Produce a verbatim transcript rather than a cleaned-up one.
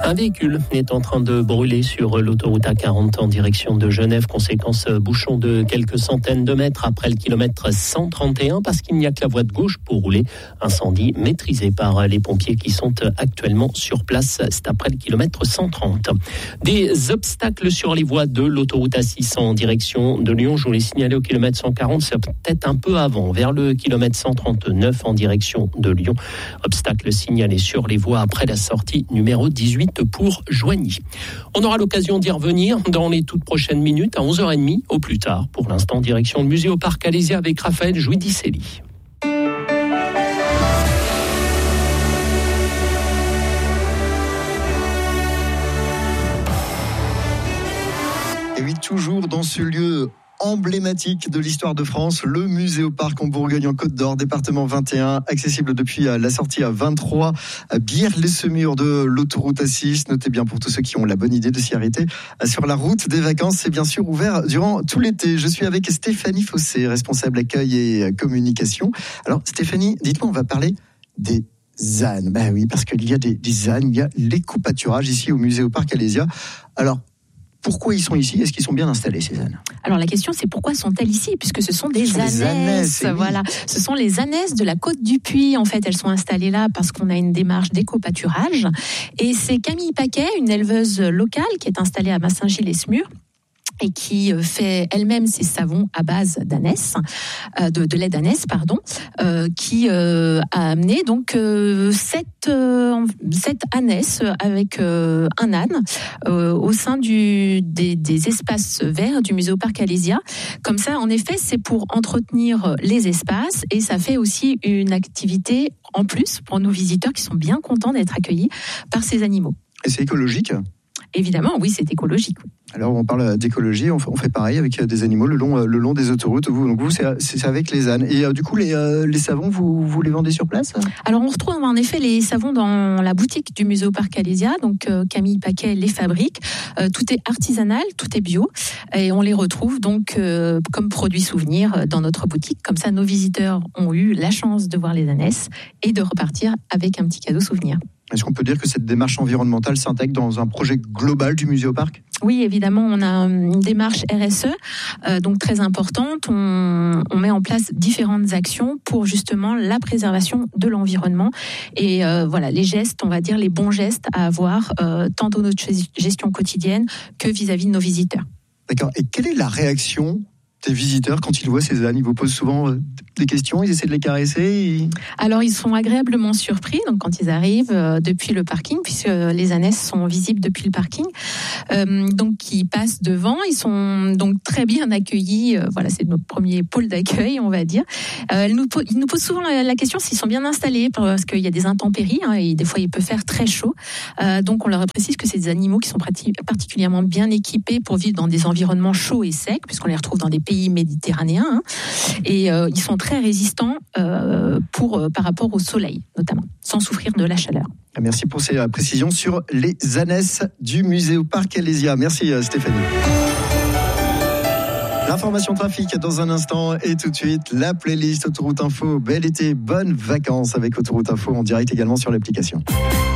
Un véhicule est en train de brûler sur l'autoroute A quarante en direction de Genève. Conséquence, bouchon de quelques centaines de mètres après le kilomètre cent trente et un parce qu'il n'y a que la voie de gauche pour rouler. Incendie maîtrisé par les pompiers qui sont actuellement sur place. C'est après le kilomètre cent trente. Des obstacles sur les voies de l'autoroute A six cents en direction de Lyon. Je vous l'ai signalé au kilomètre cent quarante, c'est peut-être un peu avant, vers le kilomètre cent trente-neuf en direction de Lyon. Obstacle signalé sur les voies après la sortie numéro dix-huit pour Joigny. On aura l'occasion d'y revenir dans les toutes prochaines minutes à onze heures trente au plus tard. Pour l'instant, direction le musée au parc Alésia avec Raphaël Jouidicelli. Et oui, toujours dans ce lieu emblématique de l'histoire de France, le musée au parc en Bourgogne en Côte d'Or, département vingt et un, accessible depuis la sortie à vingt-trois, à Bière-les-Semurs de l'autoroute A six. Notez bien pour tous ceux qui ont la bonne idée de s'y arrêter sur la route des vacances. C'est bien sûr ouvert durant tout l'été. Je suis avec Stéphanie Fossé, responsable accueil et communication. Alors Stéphanie, dites-moi, on va parler des ânes. Ben oui, parce qu'il y a des, des ânes, il y a les coupaturages ici au musée au parc Alésia. Alors, pourquoi ils sont ici ? Est-ce qu'ils sont bien installés, ces ânes ? Alors la question c'est pourquoi sont-elles ici ? Puisque ce sont des ce sont ânesses. ânesses oui. Voilà, ce sont les ânesses de la Côte du Puy. En fait, elles sont installées là parce qu'on a une démarche d'éco-pâturage. Et c'est Camille Paquet, une éleveuse locale qui est installée à Massin-Gilles-les-Semurs et qui fait elle-même ses savons à base d'ânesse, euh, de, de lait d'ânesse, pardon, euh, qui euh, a amené donc euh, sept, euh, sept ânesses avec euh, un âne euh, au sein du, des, des espaces verts du musée au parc Alésia. Comme ça, en effet, c'est pour entretenir les espaces et ça fait aussi une activité en plus pour nos visiteurs qui sont bien contents d'être accueillis par ces animaux. Et c'est écologique ? Évidemment, oui, c'est écologique. Alors, on parle d'écologie, on fait pareil avec des animaux le long, le long des autoroutes. Vous, donc vous, c'est, c'est avec les ânes. Et euh, du coup, les, euh, les savons, vous, vous les vendez sur place ? Alors, on retrouve en effet les savons dans la boutique du musée au parc Alésia. Donc, euh, Camille Paquet les fabrique. Euh, tout est artisanal, tout est bio. Et on les retrouve donc euh, comme produits souvenirs dans notre boutique. Comme ça, nos visiteurs ont eu la chance de voir les ânesses et de repartir avec un petit cadeau souvenir. Est-ce qu'on peut dire que cette démarche environnementale s'intègre dans un projet global du musée au parc ? Oui, évidemment, on a une démarche R S E, euh, donc très importante. On, on met en place différentes actions pour justement la préservation de l'environnement et euh, voilà les gestes, on va dire les bons gestes à avoir euh, tant dans notre gestion quotidienne que vis-à-vis de nos visiteurs. D'accord. Et quelle est la réaction des visiteurs quand ils voient ces ânes ? Ils vous posent souvent des questions, ils essaient de les caresser et... Alors ils sont agréablement surpris donc quand ils arrivent euh, depuis le parking, puisque les ânesses sont visibles depuis le parking, euh, donc ils passent devant, ils sont donc très bien accueillis, euh, voilà, c'est notre premier pôle d'accueil, on va dire. Euh, ils, nous, ils nous posent souvent la, la question s'ils sont bien installés, parce qu'il y a des intempéries hein, et des fois il peut faire très chaud, euh, donc on leur précise que c'est des animaux qui sont prati- particulièrement bien équipés pour vivre dans des environnements chauds et secs, puisqu'on les retrouve dans des pays méditerranéens hein, et euh, ils sont très résistants euh, pour, euh, par rapport au soleil notamment, sans souffrir de la chaleur. Merci pour ces précisions sur les ânesses du musée au parc Alésia. Merci Stéphanie. L'information trafic dans un instant et tout de suite la playlist Autoroute Info. Bel été, bonnes vacances avec Autoroute Info en direct également sur l'application.